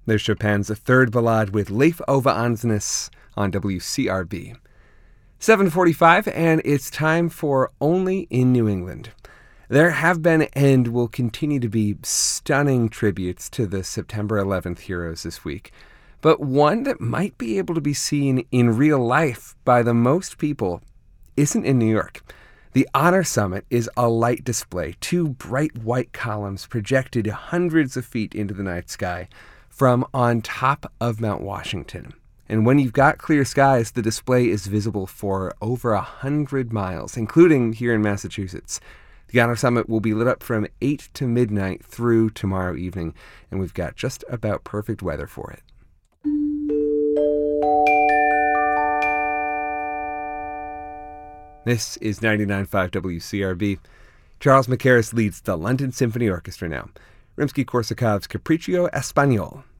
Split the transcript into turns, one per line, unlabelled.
There's Chopin's Third Ballade with Leif Ove Andsnes on WCRB. 7:45, and it's time for Only in New England. There have been and will continue to be stunning tributes to the September 11th heroes this week, but one that might be able to be seen in real life by the most people isn't in New York. The Honor Summit is a light display, two bright white columns projected hundreds of feet into the night sky from on top of Mount Washington. And when you've got clear skies, the display is visible for over 100 miles, including here in Massachusetts. The Honor Summit will be lit up from 8 to midnight through tomorrow evening, and we've got just about perfect weather for it. This is 99.5 WCRB. Charles Mackerras leads the London Symphony Orchestra now. Rimsky-Korsakov's Capriccio Espagnol.